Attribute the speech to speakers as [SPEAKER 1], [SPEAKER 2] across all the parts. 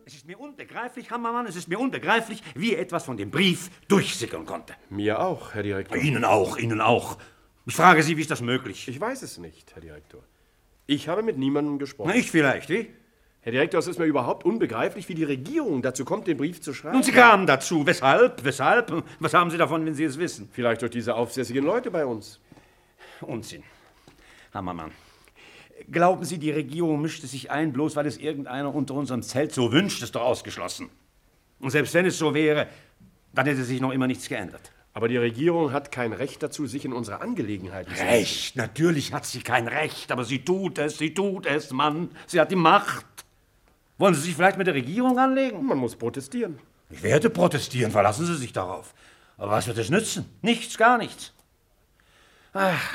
[SPEAKER 1] Es ist mir unbegreiflich, Hammermann, es ist mir unbegreiflich, wie etwas von dem Brief durchsickern konnte.
[SPEAKER 2] Mir auch, Herr Direktor.
[SPEAKER 1] Ihnen auch, Ihnen auch. Ich frage Sie, wie ist das möglich?
[SPEAKER 2] Ich weiß es nicht, Herr Direktor. Ich habe mit niemandem gesprochen.
[SPEAKER 1] Na, ich vielleicht, wie?
[SPEAKER 2] Herr Direktor, es ist mir überhaupt unbegreiflich, wie die Regierung dazu kommt, den Brief zu schreiben.
[SPEAKER 1] Nun, Sie kamen dazu. Weshalb? Weshalb? Was haben Sie davon, wenn Sie es wissen?
[SPEAKER 2] Vielleicht durch diese aufsässigen Leute bei uns.
[SPEAKER 1] Unsinn. Hammermann. Glauben Sie, die Regierung mischte sich ein, bloß weil es irgendeiner unter unserem Zelt so wünscht, ist doch ausgeschlossen. Und selbst wenn es so wäre, dann hätte sich noch immer nichts geändert.
[SPEAKER 2] Aber die Regierung hat kein Recht dazu, sich in unsere Angelegenheiten zu
[SPEAKER 1] Recht, natürlich hat sie kein Recht, aber sie tut es, Mann. Sie hat die Macht. Wollen Sie sich vielleicht mit der Regierung anlegen?
[SPEAKER 2] Man muss protestieren.
[SPEAKER 1] Ich werde protestieren, verlassen Sie sich darauf. Aber was wird es nützen? Nichts, gar nichts. Ach.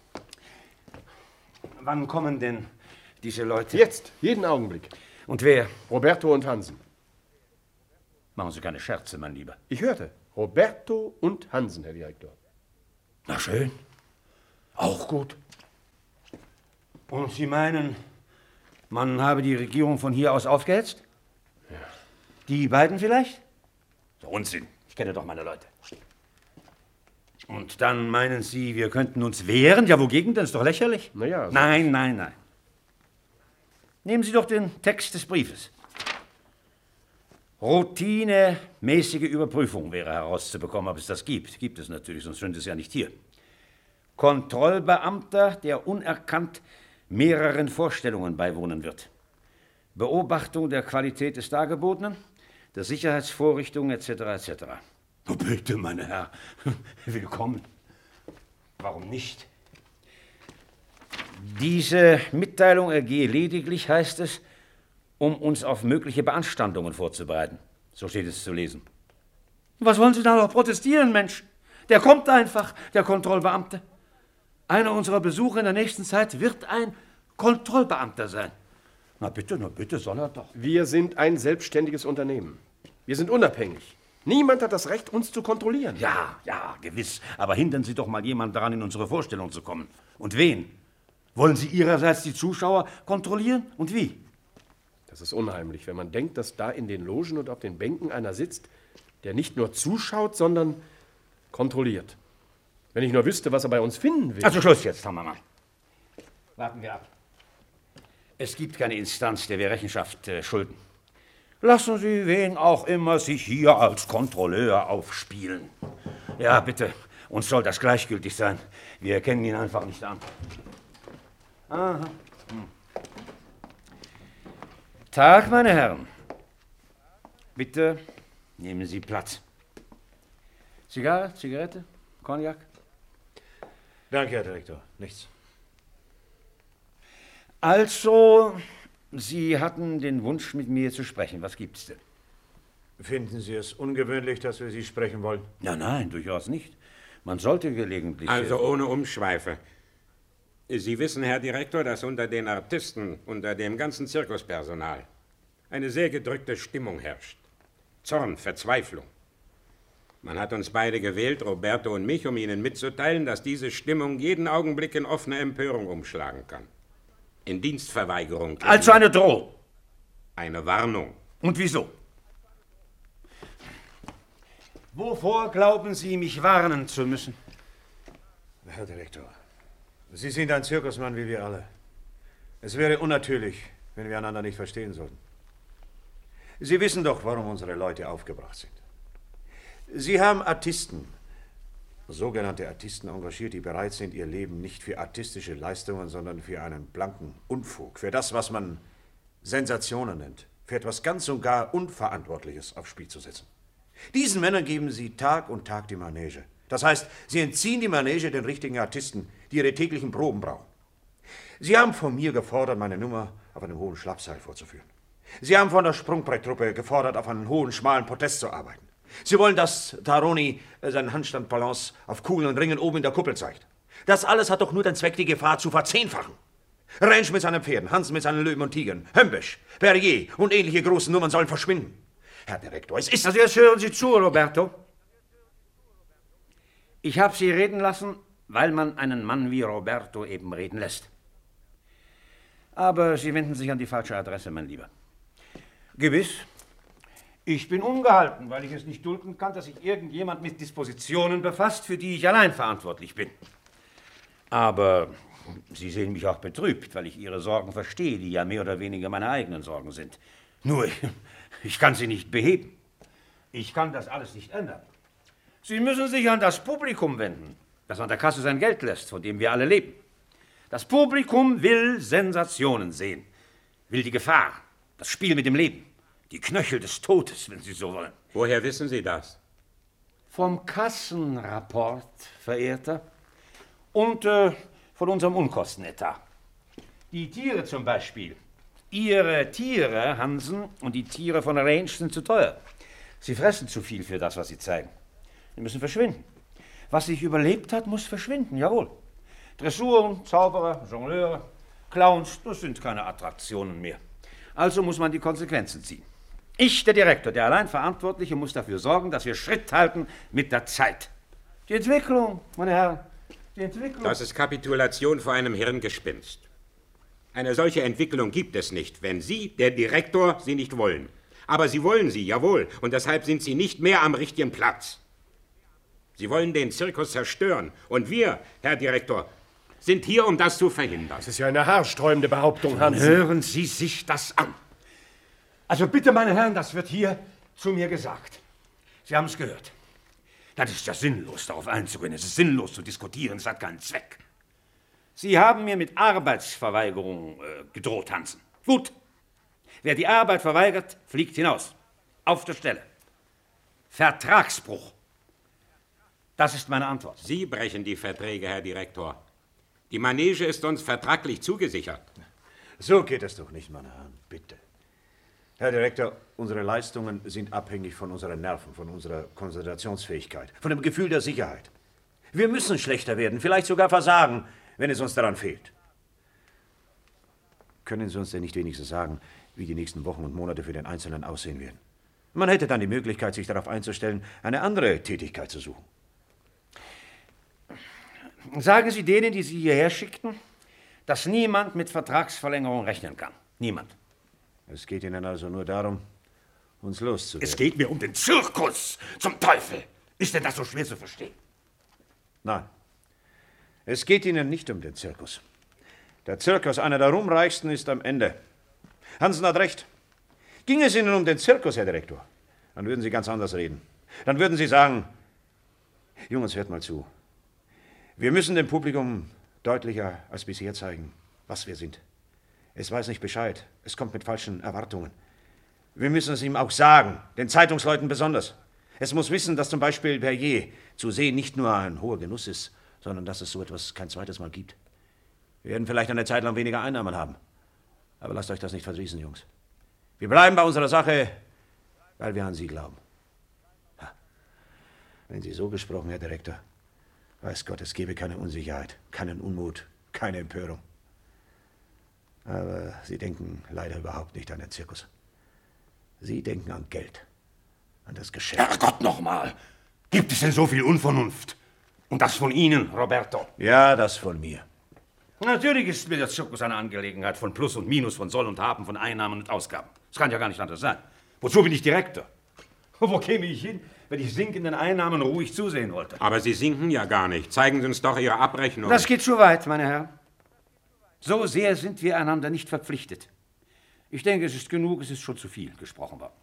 [SPEAKER 1] Wann kommen denn diese Leute?
[SPEAKER 2] Jetzt, jeden Augenblick.
[SPEAKER 1] Und wer?
[SPEAKER 2] Roberto und Hansen.
[SPEAKER 1] Machen Sie keine Scherze, mein Lieber.
[SPEAKER 2] Ich hörte. Roberto und Hansen, Herr Direktor.
[SPEAKER 1] Na schön. Auch gut. Und Sie meinen, man habe die Regierung von hier aus aufgehetzt?
[SPEAKER 2] Ja.
[SPEAKER 1] Die beiden vielleicht? So Unsinn. Ich kenne doch meine Leute. Und dann meinen Sie, wir könnten uns wehren? Ja, wogegen denn? Ist doch lächerlich.
[SPEAKER 2] Naja. Also
[SPEAKER 1] nein. Nehmen Sie doch den Text des Briefes. Routinemäßige Überprüfung wäre herauszubekommen, ob es das gibt. Gibt es natürlich, sonst stünde es ja nicht hier. Kontrollbeamter, der unerkannt mehreren Vorstellungen beiwohnen wird. Beobachtung der Qualität des Dargebotenen, der Sicherheitsvorrichtungen etc. etc. Oh, bitte, mein Herr, willkommen. Warum nicht? Diese Mitteilung ergehe lediglich, heißt es, um uns auf mögliche Beanstandungen vorzubereiten. So steht es zu lesen. Was wollen Sie da noch protestieren, Mensch? Der kommt einfach, der Kontrollbeamte. Einer unserer Besucher in der nächsten Zeit wird ein Kontrollbeamter sein. Na bitte, soll er doch.
[SPEAKER 2] Wir sind ein selbstständiges Unternehmen. Wir sind unabhängig. Niemand hat das Recht, uns zu kontrollieren.
[SPEAKER 1] Ja, gewiss. Aber hindern Sie doch mal jemanden daran, in unsere Vorstellung zu kommen. Und wen? Wollen Sie Ihrerseits die Zuschauer kontrollieren? Und wie?
[SPEAKER 2] Das ist unheimlich, wenn man denkt, dass da in den Logen und auf den Bänken einer sitzt, der nicht nur zuschaut, sondern kontrolliert. Wenn ich nur wüsste, was er bei uns finden will.
[SPEAKER 1] Also Schluss jetzt, Hammermann. Warten wir ab. Es gibt keine Instanz, der wir Rechenschaft schulden. Lassen Sie wen auch immer sich hier als Kontrolleur aufspielen. Ja, bitte, uns soll das gleichgültig sein. Wir kennen ihn einfach nicht an. Aha. Tag, meine Herren. Bitte nehmen Sie Platz. Zigarre, Zigarette, Cognac?
[SPEAKER 3] Danke, Herr Direktor. Nichts.
[SPEAKER 1] Also, Sie hatten den Wunsch, mit mir zu sprechen. Was gibt's denn?
[SPEAKER 3] Finden Sie es ungewöhnlich, dass wir Sie sprechen wollen?
[SPEAKER 1] Ja, nein, durchaus nicht. Man sollte gelegentlich...
[SPEAKER 4] Also ohne Umschweife. Sie wissen, Herr Direktor, dass unter den Artisten, unter dem ganzen Zirkuspersonal eine sehr gedrückte Stimmung herrscht. Zorn, Verzweiflung. Man hat uns beide gewählt, Roberto und mich, um Ihnen mitzuteilen, dass diese Stimmung jeden Augenblick in offene Empörung umschlagen kann. In Dienstverweigerung.
[SPEAKER 1] Also eine Drohung.
[SPEAKER 4] Eine Warnung.
[SPEAKER 1] Und wieso? Wovor glauben Sie, mich warnen zu müssen?
[SPEAKER 3] Herr Direktor, Sie sind ein Zirkusmann wie wir alle. Es wäre unnatürlich, wenn wir einander nicht verstehen sollten. Sie wissen doch, warum unsere Leute aufgebracht sind. Sie haben Artisten, sogenannte Artisten engagiert, die bereit sind, ihr Leben nicht für artistische Leistungen, sondern für einen blanken Unfug, für das, was man Sensationen nennt, für etwas ganz und gar Unverantwortliches aufs Spiel zu setzen. Diesen Männern geben Sie Tag und Tag die Manege. Das heißt, sie entziehen die Manege den richtigen Artisten, die ihre täglichen Proben brauchen. Sie haben von mir gefordert, meine Nummer auf einem hohen Schlappseil vorzuführen. Sie haben von der Sprungbretttruppe gefordert, auf einen hohen, schmalen Podest zu arbeiten. Sie wollen, dass Taroni seinen Handstandbalance auf Kugeln und Ringen oben in der Kuppel zeigt. Das alles hat doch nur den Zweck, die Gefahr zu verzehnfachen. Rentsch mit seinen Pferden, Hansen mit seinen Löwen und Tigern, Hömbesch, Perrier und ähnliche großen Nummern sollen verschwinden. Herr Direktor, es ist...
[SPEAKER 1] Also jetzt hören Sie zu, Roberto. Ich habe Sie reden lassen, weil man einen Mann wie Roberto eben reden lässt. Aber Sie wenden sich an die falsche Adresse, mein Lieber. Gewiss, Ich bin ungehalten, weil ich es nicht dulden kann, dass sich irgendjemand mit Dispositionen befasst, für die ich allein verantwortlich bin. Aber Sie sehen mich auch betrübt, weil ich Ihre Sorgen verstehe, die ja mehr oder weniger meine eigenen Sorgen sind. Nur, ich kann sie nicht beheben. Ich kann das alles nicht ändern. Sie müssen sich an das Publikum wenden, das an der Kasse sein Geld lässt, von dem wir alle leben. Das Publikum will Sensationen sehen, will die Gefahr, das Spiel mit dem Leben, die Knöchel des Todes, wenn Sie so wollen.
[SPEAKER 4] Woher wissen Sie das?
[SPEAKER 1] Vom Kassenrapport, Verehrter, und von unserem Unkostenetat. Die Tiere zum Beispiel. Ihre Tiere, Hansen, und die Tiere von Range sind zu teuer. Sie fressen zu viel für das, was sie zeigen. Sie müssen verschwinden. Was sich überlebt hat, muss verschwinden, jawohl. Dressuren, Zauberer, Jongleure, Clowns, das sind keine Attraktionen mehr. Also muss man die Konsequenzen ziehen. Ich, der Direktor, der allein Verantwortliche, muss dafür sorgen, dass wir Schritt halten mit der Zeit. Die Entwicklung, meine Herren, die Entwicklung.
[SPEAKER 4] Das ist Kapitulation vor einem Hirngespinst. Eine solche Entwicklung gibt es nicht, wenn Sie, der Direktor, sie nicht wollen. Aber Sie wollen sie, jawohl, und deshalb sind Sie nicht mehr am richtigen Platz. Sie wollen den Zirkus zerstören, und wir, Herr Direktor, sind hier, um das zu verhindern.
[SPEAKER 2] Das ist ja eine haarsträubende Behauptung, Hansen.
[SPEAKER 1] Hören Sie sich das an. Also bitte, meine Herren, das wird hier zu mir gesagt. Sie haben es gehört. Das ist ja sinnlos, darauf einzugehen. Es ist sinnlos zu diskutieren, es hat keinen Zweck. Sie haben mir mit Arbeitsverweigerung gedroht, Hansen. Gut. Wer die Arbeit verweigert, fliegt hinaus. Auf der Stelle. Vertragsbruch. Das ist meine Antwort.
[SPEAKER 4] Sie brechen die Verträge, Herr Direktor. Die Manege ist uns vertraglich zugesichert.
[SPEAKER 3] So geht es doch nicht, meine Herren, bitte. Herr Direktor, unsere Leistungen sind abhängig von unseren Nerven, von unserer Konzentrationsfähigkeit, von dem Gefühl der Sicherheit. Wir müssen schlechter werden, vielleicht sogar versagen, wenn es uns daran fehlt. Können Sie uns denn nicht wenigstens sagen, wie die nächsten Wochen und Monate für den Einzelnen aussehen werden? Man hätte dann die Möglichkeit, sich darauf einzustellen, eine andere Tätigkeit zu suchen.
[SPEAKER 1] Sagen Sie denen, die Sie hierher schickten, dass niemand mit Vertragsverlängerung rechnen kann. Niemand.
[SPEAKER 3] Es geht Ihnen also nur darum, uns loszuwerden.
[SPEAKER 1] Es geht mir um den Zirkus, zum Teufel. Ist denn das so schwer zu verstehen?
[SPEAKER 3] Nein, es geht Ihnen nicht um den Zirkus. Der Zirkus, einer der ruhmreichsten, ist am Ende. Hansen hat recht. Ging es Ihnen um den Zirkus, Herr Direktor, dann würden Sie ganz anders reden. Dann würden Sie sagen, Jungs, hört mal zu. Wir müssen dem Publikum deutlicher als bisher zeigen, was wir sind. Es weiß nicht Bescheid. Es kommt mit falschen Erwartungen. Wir müssen es ihm auch sagen, den Zeitungsleuten besonders. Es muss wissen, dass zum Beispiel Perrier zu sehen nicht nur ein hoher Genuss ist, sondern dass es so etwas kein zweites Mal gibt. Wir werden vielleicht eine Zeit lang weniger Einnahmen haben. Aber lasst euch das nicht verdrießen, Jungs. Wir bleiben bei unserer Sache, weil wir an Sie glauben. Ha. Wenn Sie so gesprochen, Herr Direktor, weiß Gott, es gäbe keine Unsicherheit, keinen Unmut, keine Empörung. Aber Sie denken leider überhaupt nicht an den Zirkus. Sie denken an Geld, an das Geschäft.
[SPEAKER 1] Herrgott nochmal! Gibt es denn so viel Unvernunft? Und das von Ihnen, Roberto?
[SPEAKER 3] Ja, das von mir.
[SPEAKER 1] Natürlich ist mir der Zirkus eine Angelegenheit von Plus und Minus, von Soll und Haben, von Einnahmen und Ausgaben. Das kann ja gar nicht anders sein. Wozu bin ich Direktor? Wo käme ich hin, wenn ich sinkenden Einnahmen ruhig zusehen wollte?
[SPEAKER 4] Aber Sie sinken ja gar nicht. Zeigen Sie uns doch Ihre Abrechnung.
[SPEAKER 1] Das geht zu weit, meine Herren. So sehr sind wir einander nicht verpflichtet. Ich denke, es ist genug, es ist schon zu viel gesprochen worden.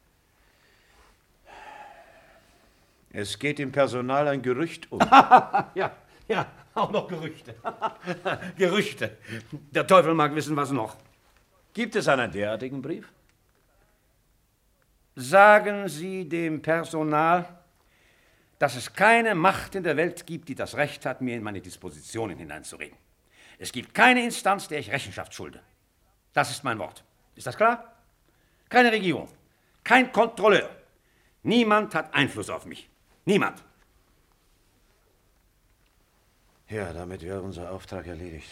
[SPEAKER 3] Es geht im Personal ein Gerücht um.
[SPEAKER 1] Ja, auch noch Gerüchte. Gerüchte. Der Teufel mag wissen, was noch.
[SPEAKER 3] Gibt es einen derartigen Brief?
[SPEAKER 1] Sagen Sie dem Personal, dass es keine Macht in der Welt gibt, die das Recht hat, mir in meine Dispositionen hineinzureden. Es gibt keine Instanz, der ich Rechenschaft schulde. Das ist mein Wort. Ist das klar? Keine Regierung, kein Kontrolleur. Niemand hat Einfluss auf mich. Niemand.
[SPEAKER 3] Ja, damit wäre unser Auftrag erledigt.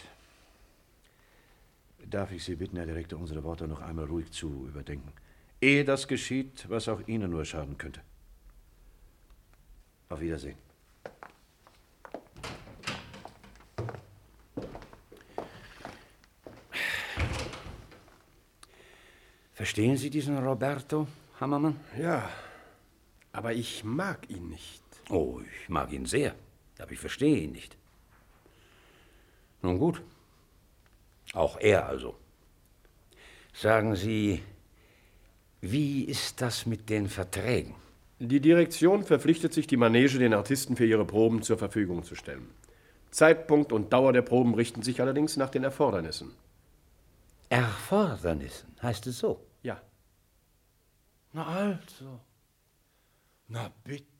[SPEAKER 3] Darf ich Sie bitten, Herr Direktor, unsere Worte noch einmal ruhig zu überdenken, ehe das geschieht, was auch Ihnen nur schaden könnte. Auf Wiedersehen.
[SPEAKER 1] Verstehen Sie diesen Roberto, Hammermann?
[SPEAKER 2] Ja, aber ich mag ihn nicht.
[SPEAKER 1] Oh, ich mag ihn sehr, aber ich verstehe ihn nicht. Nun gut. Auch er also. Sagen Sie, wie ist das mit den Verträgen?
[SPEAKER 2] Die Direktion verpflichtet sich, die Manege den Artisten für ihre Proben zur Verfügung zu stellen. Zeitpunkt und Dauer der Proben richten sich allerdings nach den Erfordernissen.
[SPEAKER 1] Erfordernissen, heißt es so?
[SPEAKER 2] Ja.
[SPEAKER 5] Na also. Na bitte.